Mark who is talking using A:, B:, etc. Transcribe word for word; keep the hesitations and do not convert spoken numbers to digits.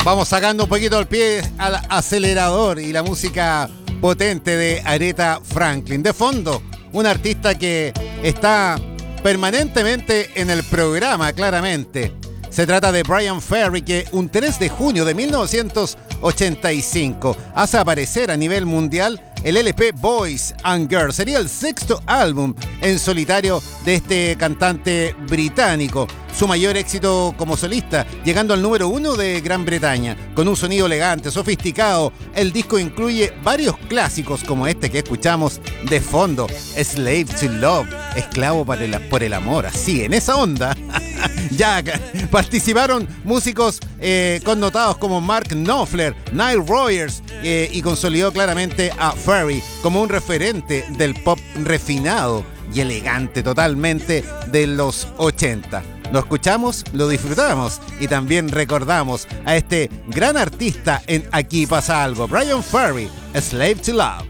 A: Vamos sacando un poquito el pie al acelerador y la música potente de Aretha Franklin. De fondo, un artista que está permanentemente en el programa, claramente. Se trata de Bryan Ferry, que un tres de junio de mil novecientos ochenta y cinco hace aparecer a nivel mundial el L P Boys and Girls. Sería el sexto álbum en solitario de este cantante británico. Su mayor éxito como solista, llegando al número uno de Gran Bretaña. Con un sonido elegante, sofisticado, el disco incluye varios clásicos como este que escuchamos de fondo, Slave to Love, esclavo por el, por el amor. Así, en esa onda. Ya participaron músicos eh, connotados como Mark Knopfler, Nile Rodgers, eh, y consolidó claramente a Ferry como un referente del pop refinado y elegante totalmente de los ochenta. Lo escuchamos, lo disfrutamos y también recordamos a este gran artista en Aquí pasa algo, Bryan Ferry, Slave to Love.